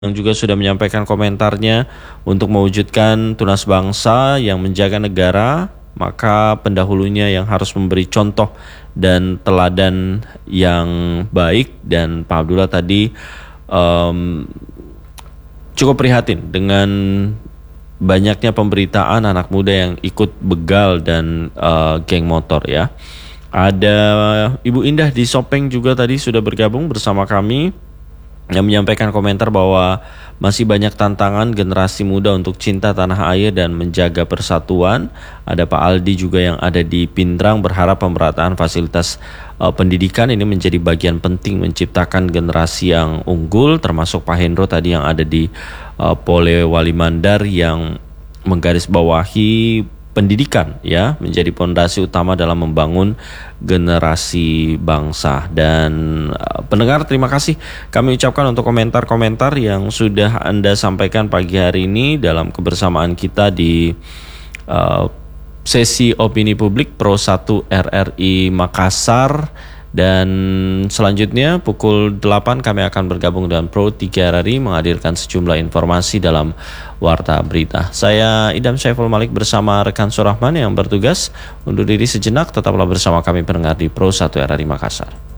yang juga sudah menyampaikan komentarnya untuk mewujudkan tunas bangsa yang menjaga negara, maka pendahulunya yang harus memberi contoh dan teladan yang baik. Dan Pak Abdullah tadi cukup prihatin dengan banyaknya pemberitaan anak muda yang ikut begal dan geng motor ya. Ada Ibu Indah di Sopeng juga tadi sudah bergabung bersama kami, yang menyampaikan komentar bahwa masih banyak tantangan generasi muda untuk cinta tanah air dan menjaga persatuan. Ada Pak Aldi juga yang ada di Pindrang berharap pemerataan fasilitas pendidikan ini menjadi bagian penting menciptakan generasi yang unggul, termasuk Pak Hendro tadi yang ada di Polewali Mandar yang menggarisbawahi pendidikan ya menjadi pondasi utama dalam membangun generasi bangsa. Dan pendengar, terima kasih kami ucapkan untuk komentar-komentar yang sudah Anda sampaikan pagi hari ini dalam kebersamaan kita di sesi opini publik Pro 1 RRI Makassar. Dan selanjutnya pukul 8 kami akan bergabung dengan Pro 3 RRI menghadirkan sejumlah informasi dalam Warta Berita. Saya Idam Syaiful Malik bersama rekan Surahman yang bertugas undur diri sejenak. Tetaplah bersama kami pendengar di Pro 1 RRI Makassar.